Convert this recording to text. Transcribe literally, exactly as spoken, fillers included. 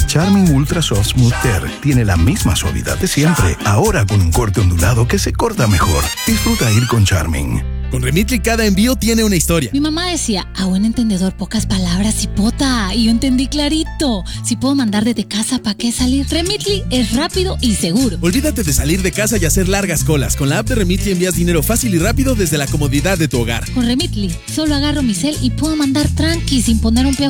Charmin Ultra Soft Smooth Tear tiene la misma suavidad de siempre, ahora con un corte ondulado que se corta mejor. Disfruta ir con Charmin. Con Remitly cada envío tiene una historia. Mi mamá decía, a buen entendedor pocas palabras y pota. Y yo entendí clarito. Si puedo mandar desde casa, ¿para qué salir? Remitly es rápido y seguro. Olvídate de salir de casa y hacer largas colas. Con la app de Remitly envías dinero fácil y rápido desde la comodidad de tu hogar. Con Remitly, solo agarro mi cel y puedo mandar tranqui sin poner un pie